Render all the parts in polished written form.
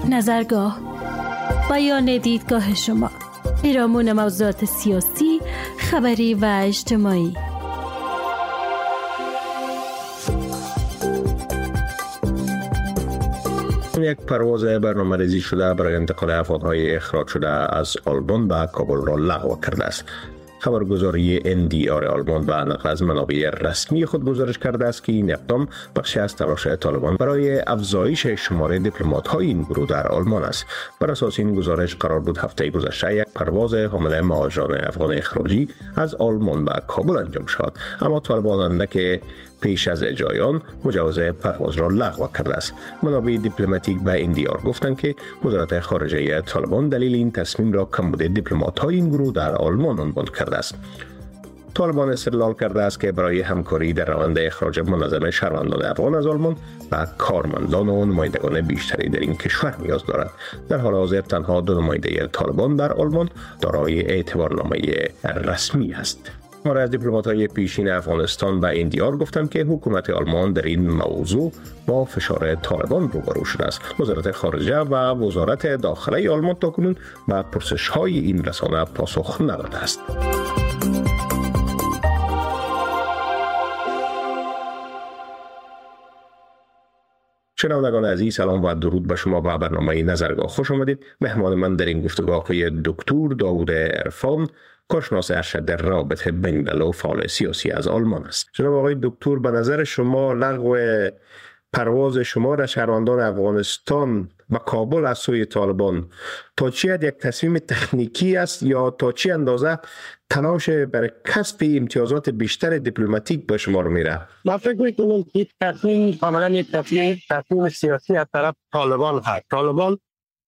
نظرگاه، بیان دیدگاه شما، پیرامون موضوعات سیاسی، خبری و اجتماعی. یک پرواز برنامه‌ریزی شده برای انتقال افرادهای اخراج شده از آلمان به کابل را لغو کرده است. خبرگزاری NDR آلمان به نقل از منابع رسمی خود گزارش کرده است که این اقدام بخشی از تلاش طالبان برای افزایش شمار دیپلمات‌های این گروه در آلمان است. بر اساس این گزارش قرار بود هفته گذشته یک پرواز حامل مهاجران افغان اخراجی از آلمان به کابل انجام شد، اما طالبان که پیش از اجرای آن مجوز پرواز را لغو کرده است. منابع دیپلماتیک به NDR گفتند که وزارت خارجه طالبان دلیل این تصمیم را کمبود دیپلمات‌های این گروه در آلمان عنوان کرده است. طالبان استدلال کرده است که برای همکاری در روند اخراج منظم شهروندان افغان از آلمان و کارمندان و نمایندگان بیشتری در این کشور نیاز دارد. در حال حاضر تنها 2 نماینده طالبان در آلمان دارای اعتبارنامه رسمی است. از دیپلمات‌های پیشین افغانستان به NDR گفتند که حکومت آلمان در این موضوع با فشار طالبان روبرو شده است. وزارت خارجه و وزارت داخله آلمان تاکنون به پرسش‌های این رسانه پاسخ نداده است. شنوندگان عزیز، سلام و درود به شما و برنامه نظرگاه خوش آمدید. مهمان من در این گفتگو آقای دکتر داوود عرفان، کارشناس ارشد در روابط بین‌المللی و فعال سیاسی از آلمان است. جناب آقای دکتر، به نظر شما لغو پرواز شمار شهروندان افغانستان و کابل از سوی طالبان تا چی حد یک تصمیم تکنیکی است یا تا چی اندازه تلاش برای کسب امتیازات بیشتر دیپلماتیک به شمار میره؟ من فکر میکنم که تصمیم کاملا یک تصمیم سیاسی از طرف طالبان هست. طالبان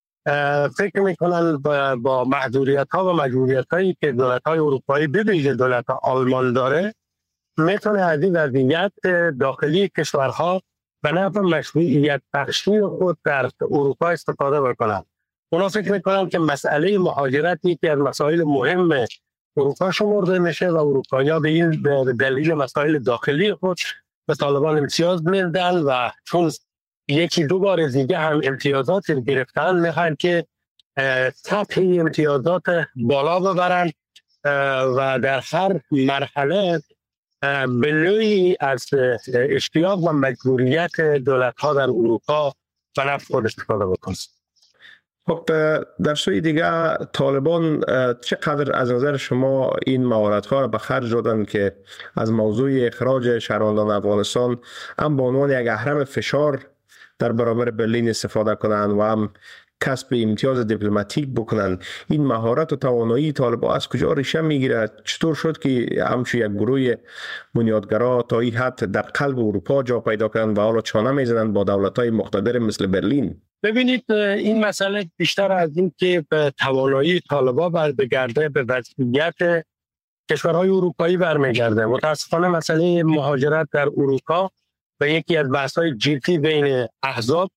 فکر میکنن با محدودیت ها و مجبوریت هایی که دولت های اروپایی به ویژه دولت آلمان داره میتونه از این وضعیت داخلی کشورها به نفع مشروعیت بخشی خود در اروپا استفاده بکنن. اونا فکر میکنن که مسئله مهاجرت یکی از مسائل مهم اروپا شمرده میشه و اروپایی‌ها به این دلیل مسائل داخلی خود به طالبان امتیاز میدن و چون یکی 2 بار دیگه هم امتیازات گرفتن میخوان که سطح امتیازات بالا ببرن و در هر مرحله به نوعی از اشتیاق و مجبوریت دولت‌ها در اروپا به نفع خود استفاده بکنن. خب در سوی دیگه طالبان چقدر از نظر شما این مهارت‌ها را به خرج دادن که از موضوع اخراج شهروندان افغانستان هم به عنوان یک اهرم فشار در برابر برلین استفاده کنند و هم کسب امتیاز دیپلماتیک بکنند؟ این مهارت و توانایی طالبان از کجا ریشه میگیره؟ چطور شد که همچون یک گروه بنیادگرا تا این حد در قلب اروپا جا پیدا کردند و حالا چانه میزنند با دولت‌های مقتدر مثل برلین؟ ببینید، این مسئله بیشتر از این که به توانایی طالبان برمیگرده به وضعیت کشورهای اروپایی برمیگرده. متاسفانه مسئله مهاجرت در اروپا به یکی از بحث‌های جدی بین احزاب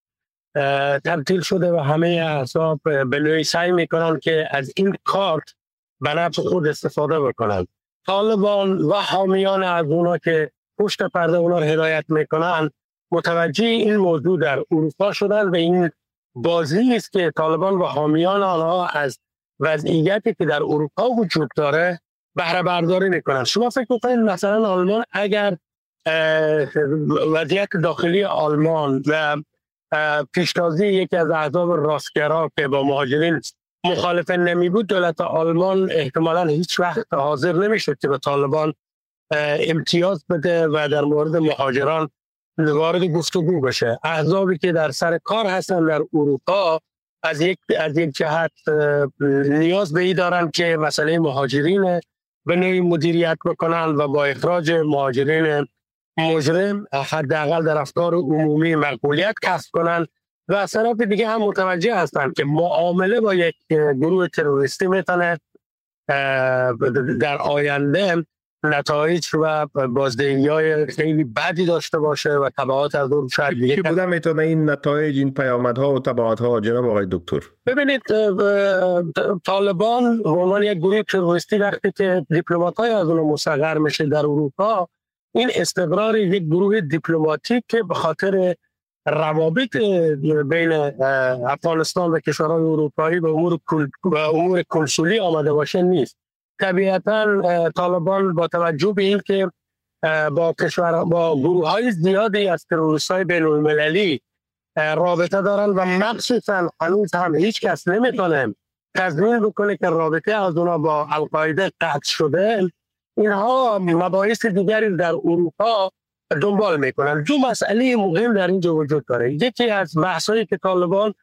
تبدیل شده و همه احزاب به نوعی سعی میکنن که از این کارت به نفع خود استفاده بکنن. طالبان و حامیان از اونا که پشت پرده اونا رو هدایت میکنن متوجه این موضوع در اروپا شدن و این بازی است که طالبان و حامیان آنها از وضعیتی که در اروپا وجود داره بهره برداری میکنن. شما فکر میکنید مثلا آلمان اگر وضعیت داخلی آلمان و پیشتازی یکی از احزاب راستگرا که با مهاجرین مخالف نمی بود، دولت آلمان احتمالاً هیچ وقت حاضر نمیشد که به طالبان امتیاز بده و در مورد مهاجران وارد گفتگو بشه. احزابی که در سر کار هستن در اروپا از یک جهت نیاز به این دارن که مسئله مهاجرین به نوعی مدیریت بکنن و با اخراج مهاجرین مجرم حداقل در افکار عمومی مقبولیت کسب کنن و از طرف دیگه هم متوجه هستند که معامله با یک گروه تروریستی میتونه در آینده نتایج و بازدهی‌های خیلی بدی داشته باشه و تبعات از اون شاید چی بوده میتونه این نتایج، این پیامدها و تبعاتها جناب آقای دکتر؟ ببینید، طالبان به عنوان یک گروه تروریستی وقتی که دیپلمات‌های از اون مصغر میشه در اروپا، این استقرار یک گروه دیپلماتیک که به خاطر روابط بین افغانستان و کشورهای اروپایی به امور کنسولی آمده باشه نیست. طبیعتا طالبان با توجه به این که با گروه‌های زیادی از تروریست‌های بین‌المللی رابطه دارن و مخصوصا هنوز هم هیچ کس نمیتونه تضمین بکنه که رابطه از اونا با القاعده قطع شده، اینها مباحث دیگری در اروپا دنبال میکنن. دو مسئله مهم در اینجا وجود داره. یکی از بحثایی که طالبان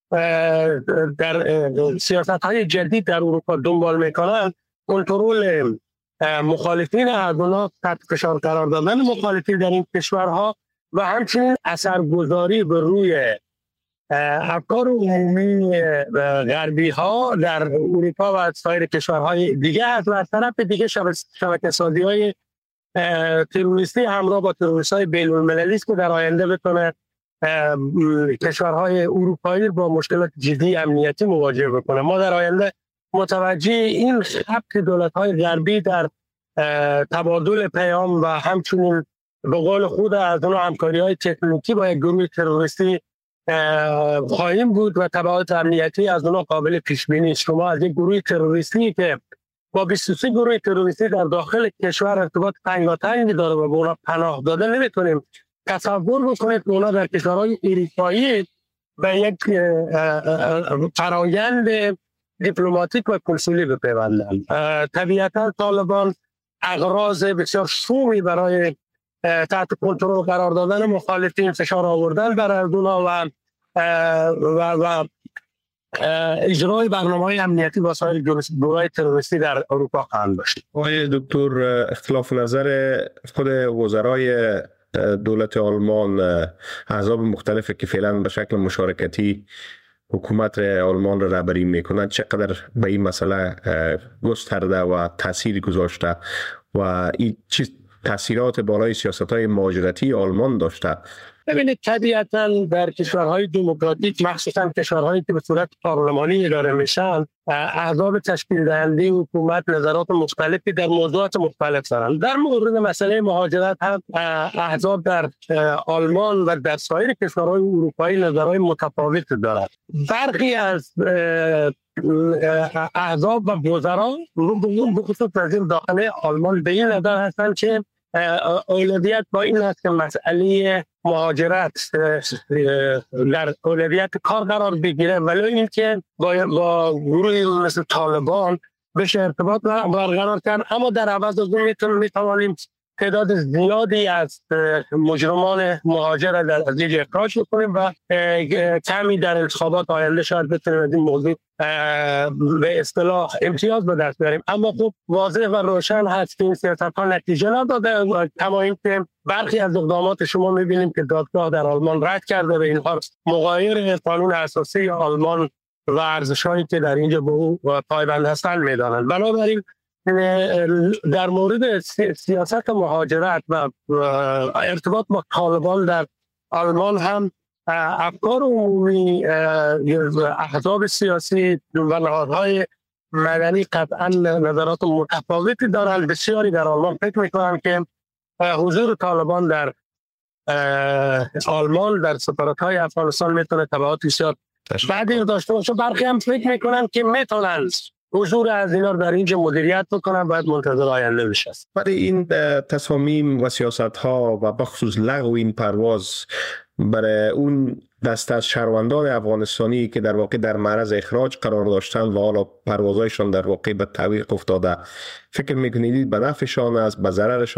در سیاست‌های جدید در اروپا دنبال میکنن، کنترل مخالفین اردوغان، تحت فشار قرار دادن مخالفین در این کشورها و همچنین اثرگذاری به روی افکار عمومی غربی ها در اروپا و سایر کشورهای دیگه هست و از طرف دیگه شبکه‌سازی های تروریستی همراه با تروریست های بین المللی است که در آینده بتونه کشورهای اروپایی با مشکلات جدی امنیتی مواجه بکنه. ما در آینده متوجه این خط دولت‌های غربی در تبادل پیام و همچنین به قول خود از اون همکاری‌های تکنیکی با یک گروه تروریستی خواهیم بود و تبعات امنیتی از اونها قابل پیش بینی است. شما از یک گروه تروریستی که با 23 گروه تروریستی در داخل کشور ارتباط تنگاتنگی داره و به اونا پناه داده نمیتونیم تصور بکنید که اونا در کشورهای اروپایی به یک فرایند دیپلماتیک و کنسولی بپیوندن. طبیعتا طالبان اغراض بسیار شومی برای تحت کنترل قرار دادن مخالفین، فشار آوردن بر اردوغان و اجرای برنامه‌های امنیتی با سایر گروه‌های تروریستی در اروپا خواهند داشت. آقای دکتر، اختلاف نظر خود وزرای دولت آلمان، احزاب مختلفی که فعلا به شکل مشارکتی حکومت آلمان را رهبری میکنند چقدر به این مسئله گسترده و تاثیر گذاشته و این چه تاثیرات بالای سیاست‌های مهاجرتی آلمان داشته؟ ببینید، طبیعتاً در کشورهای دموکراتیک، مخصوصاً کشورهایی که به صورت پارلمانی اداره میشن، احزاب تشکیل دهنده حکومت نظرات مختلفی در موضوعات مختلف دارند. در مورد مسئله مهاجرت هم احزاب در آلمان و در سایر کشورهای اروپایی نظرهای متفاوتی دارند. برخی از احزاب و وزرا به خصوص وزیر داخلی آلمان به این نظر هستند که اولویت با این است که مسئله مهاجرت در اولویت کار قرار بگیره، ولی اینکه با گروهی مثل طالبان بشه ارتباط برقرار کرد، اما در عوض از اون میتوانیم تعداد زیادی از مجرمان مهاجر از اینجا اخراج کنیم و کمی در انتخابات آینده شاید بتونیم از این موضوع به اصطلاح امتیاز به دست بیاریم. اما خب واضح و روشن هست که این سیاست‌ها نتیجه نداده، کما اینکه برخی از اقدامات شما می‌بینیم که دادگاه در آلمان رد کرده و اینها مغایر قانون اساسی آلمان و ارزش‌هایی که در اینجا به او پایبند هستند می‌دانند. بنابراین در مورد سیاست مهاجرت و ارتباط با طالبان در آلمان هم افکار عمومی احزاب سیاسی و نهادهای مدنی قطعا نظرات متفاوتی دارند. بسیاری در آلمان فکر میکنند که حضور طالبان در آلمان در سفارت‌های افغانستان میتونه تبعات بسیار بعدی داشته باشه. برخی هم فکر میکنند که میتونند حضور از اینا در اینجا مدیریت بکنن، باید منتظر آینده بشه. برای این تصامیم و سیاست‌ها و بخصوص لغو این پرواز برای اون دست از شهروندان افغانستانی که در واقع در معرض اخراج قرار داشتن و حالا پروازهایشان در واقع به تعویق افتاده، فکر میکنید به نفعشان است، به ضررشان